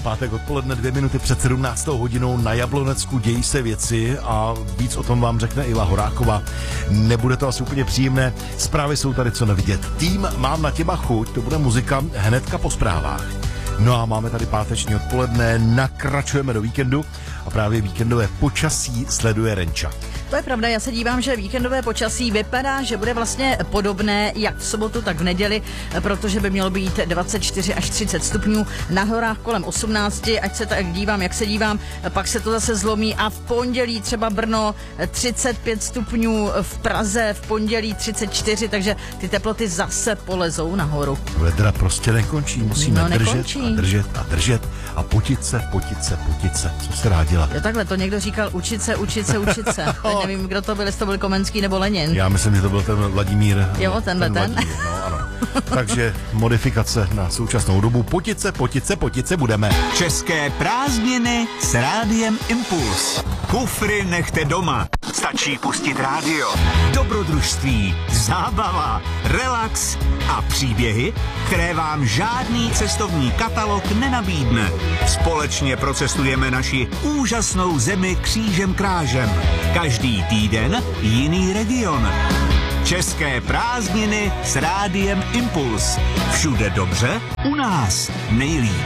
Pátek odpoledne 2 minuty před 17. hodinou na Jablonecku dějí se věci a víc o tom vám řekne Iva Horáková. Nebude to asi úplně příjemné, zprávy jsou tady co nevidět. Tým Mám na těma chuť, to bude muzika hnedka po zprávách. No a máme tady páteční odpoledne, nakračujeme do víkendu a právě víkendové počasí sleduje Renča. To je pravda, já se dívám, že víkendové počasí vypadá, že bude vlastně podobné jak v sobotu, tak v neděli, protože by mělo být 24 až 30 stupňů, na horách kolem 18, ať se tak dívám, jak se dívám, pak se to zase zlomí a v pondělí třeba Brno 35 stupňů, v Praze v pondělí 34, takže ty teploty zase polezou nahoru. Vedra prostě nekončí, musíme nekončí. držet a potit se. Co se dá dělat? Jo, takhle, to někdo říkal učit se. Teď nevím, kdo to byl, jestli to byl Komenský nebo Lenin. Já myslím, že to byl ten Vladimír. Jo, ten. Vladimír, no, ano. Takže modifikace na současnou dobu. Potit se budeme. České prázdniny s Rádiem Impuls. Kufry nechte doma. Stačí pustit rádio. Dobrodružství, zábava, relax a příběhy, které vám žádný cestovní katalog nenabídne. Společně procestujeme naši úžasnou zemi křížem krážem. Každý týden jiný region. České prázdniny s Rádiem Impuls. Všude dobře, u nás nejlíp.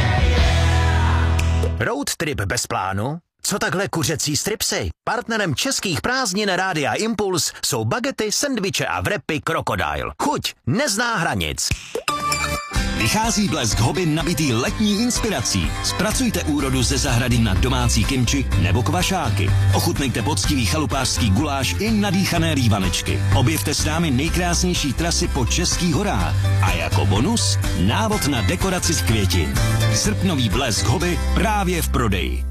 Road trip bez plánu? Co takhle kuřecí stripsy? Partnerem českých prázdnin Rádia Impuls jsou bagety, sendviče a wrapy Crocodile. Chuť nezná hranic. Vychází Blesk Hobby nabitý letní inspirací. Zpracujte úrodu ze zahrady na domácí kimči nebo kvašáky. Ochutnejte poctivý chalupářský guláš i nadýchané lívanečky. Objevte s námi nejkrásnější trasy po českých horách. A jako bonus návod na dekoraci z květin. Srpnový Blesk Hobby právě v prodeji.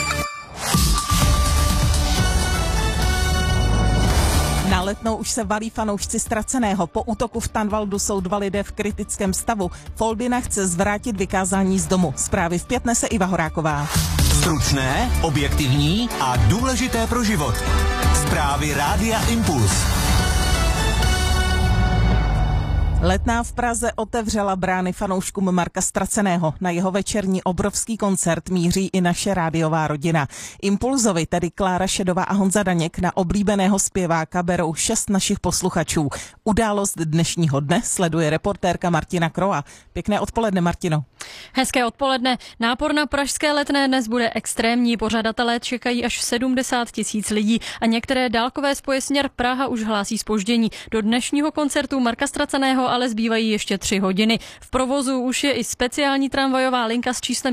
Na Letnou už se valí fanoušci Ztraceného. Po útoku v Tanvaldu jsou 2 lidé v kritickém stavu. Foldina chce zvrátit vykázání z domu. Zprávy v 5 nese Iva Horáková. Stručné, objektivní a důležité pro život. Zprávy Rádia Impuls. Letná v Praze otevřela brány fanouškům Marka Ztraceného. Na jeho večerní obrovský koncert míří i naše rádiová rodina. Impulzovi, tedy Klára Šedová a Honza Daněk, na oblíbeného zpěváka berou 6 našich posluchačů. Událost dnešního dne sleduje reportérka Martina Kroa. Pěkné odpoledne, Martino. Hezké odpoledne. Nápor na pražské Letné dnes bude extrémní. Pořadatelé čekají až 70 000 lidí a některé dálkové spoje směr Praha už hlásí zpoždění. Do dnešního koncertu Marka Ztraceného ale zbývají ještě 3 hodiny. V provozu už je i speciální tramvajová linka s číslem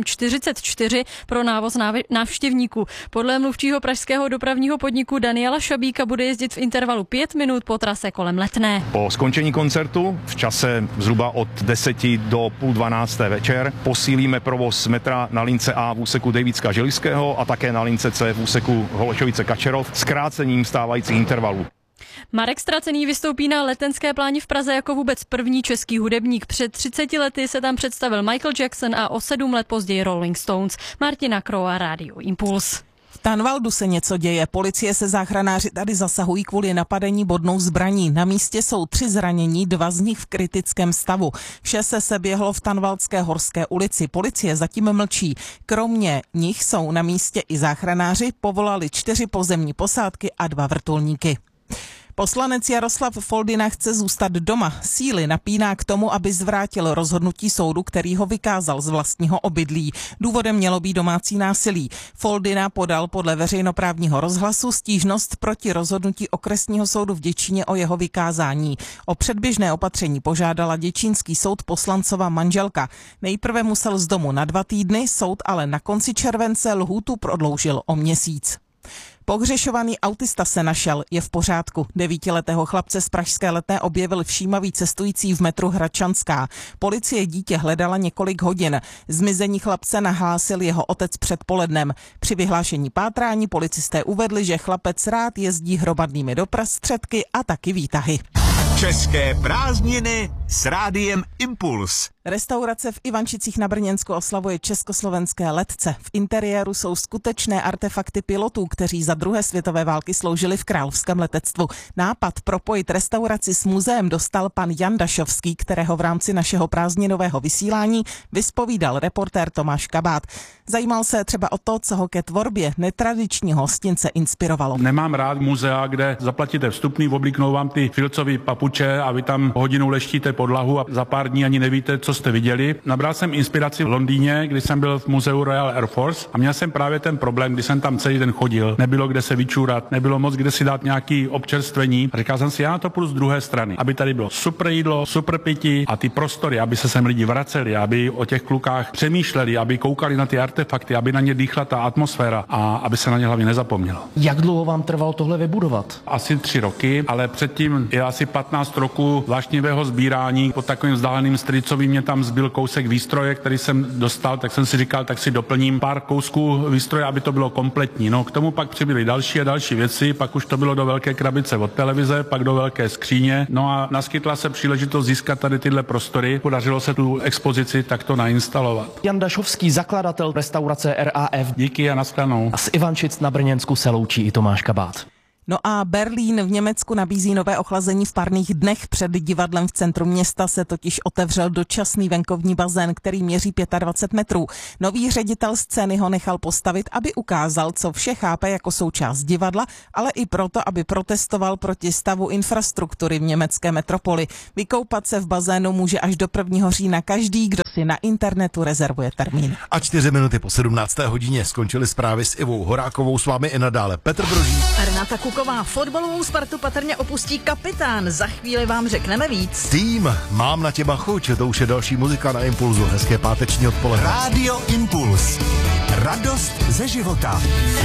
44 pro návoz návštěvníků. Podle mluvčího pražského dopravního podniku Daniela Šabíka bude jezdit v intervalu 5 minut po trase kolem Letné. Po skončení koncertu v čase zhruba od 10 do půl 12. večer posílíme provoz metra na lince A v úseku Dejvicka-Želivského a také na lince C v úseku Holešovice-Kačerov s krácením stávajících intervalů. Marek Ztracený vystoupí na Letenské pláni v Praze jako vůbec první český hudebník. Před 30 lety se tam představil Michael Jackson a o 7 let později Rolling Stones. Martina Kroa, Rádio Impuls. V Tanvaldu se něco děje. Policie se záchranáři tady zasahují kvůli napadení bodnou zbraní. Na místě jsou 3 zranění, 2 z nich v kritickém stavu. Vše se běhlo v Tanvaldské Horské ulici. Policie zatím mlčí. Kromě nich jsou na místě i záchranáři, povolali 4 pozemní posádky a 2 vrtulníky. Poslanec Jaroslav Foldina chce zůstat doma. Síly napíná k tomu, aby zvrátil rozhodnutí soudu, který ho vykázal z vlastního obydlí. Důvodem mělo být domácí násilí. Foldina podal podle veřejnoprávního rozhlasu stížnost proti rozhodnutí okresního soudu v Děčíně o jeho vykázání. O předběžné opatření požádala děčínský soud poslancova manželka. Nejprve musel z domu na 2 týdny, soud ale na konci července lhůtu prodloužil o měsíc. Pohřešovaný autista se našel, je v pořádku. 9letého chlapce z pražské Letné objevil všímavý cestující v metru Hradčanská. Policie dítě hledala několik hodin. Zmizení chlapce nahlásil jeho otec předpolednem. Při vyhlášení pátrání policisté uvedli, že chlapec rád jezdí hromadnými doprostředky a taky výtahy. České prázdniny s Rádiem Impuls. Restaurace v Ivančicích na Brněnsku oslavuje československé letce. V interiéru jsou skutečné artefakty pilotů, kteří za druhé světové války sloužili v královském letectvu. Nápad propojit restauraci s muzeem dostal pan Jan Dašovský, kterého v rámci našeho prázdninového vysílání vyspovídal reportér Tomáš Kabát. Zajímal se třeba o to, co ho ke tvorbě netradičního hostince inspirovalo. Nemám rád muzea, kde zaplatíte vstupný, oblíknou vám ty filcové papuče a vy tam hodinu leštíte podlahu a za pár dní ani nevíte, co jste viděli. Nabral jsem inspiraci v Londýně, kdy jsem byl v muzeu Royal Air Force a měl jsem právě ten problém, když jsem tam celý den chodil. Nebylo kde se vyčůrat, nebylo moc kde si dát nějaký občerstvení. A říkal jsem si, já na to půjdu z druhé strany, aby tady bylo super jídlo, super pití a ty prostory, aby se sem lidi vraceli, aby o těch klukách přemýšleli, aby koukali na ty artefakty, aby na ně dýchla ta atmosféra a aby se na ně hlavně nezapomnělo. Jak dlouho vám trvalo tohle vybudovat? Asi 3 roky, ale předtím je asi 15 roků vášnivého sbírání. Pod takovým vzdáleným strýcovým mě tam zbyl kousek výstroje, který jsem dostal, tak jsem si říkal, tak si doplním pár kousků výstroje, aby to bylo kompletní. No, k tomu pak přibyly další a další věci, pak už to bylo do velké krabice od televize, pak do velké skříně. No a naskytla se příležitost získat tady tyhle prostory. Podařilo se tu expozici takto nainstalovat. Jan Dašovský, zakladatel restaurace RAF. Díky a nashledanou. A z Ivančic na Brněnsku se loučí i Tomáš Kabát. No a Berlín v Německu nabízí nové ochlazení v parných dnech. Před divadlem v centru města se totiž otevřel dočasný venkovní bazén, který měří 25 metrů. Nový ředitel scény ho nechal postavit, aby ukázal, co vše chápe jako součást divadla, ale i proto, aby protestoval proti stavu infrastruktury v německé metropoli. Vykoupat se v bazénu může až do 1. října každý, kdo si na internetu rezervuje termín. A 4 minuty po 17. hodině skončily zprávy s Ivou Horákovou, s vámi i nadále Petr Brožík. Renata Kuková, fotbalovou Spartu patrně opustí kapitán. Za chvíli vám řekneme víc. Tým Mám na těba chuť, to už je další muzika na Impulzu. Hezké páteční odpoledne. Rádio Impuls. Radost ze života.